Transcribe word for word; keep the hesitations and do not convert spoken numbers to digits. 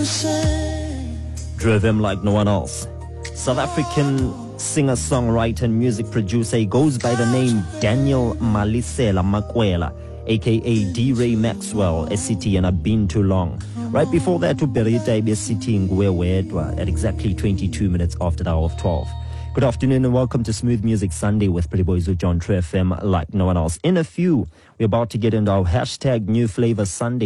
Drove him like no one else. South African singer-songwriter and music producer. He goes by the name Daniel Malisela Makwela, aka D-Ray Maxwell, a city and I've been too long. Right before that, Uberita Ibe sitting where we're at exactly twenty-two minutes after the hour of twelve. Good afternoon and welcome to Smooth Music Sunday with Pretty Boys with John Trey F M like no one else. In a few, we're about to get into our hashtag New Flavor Sunday.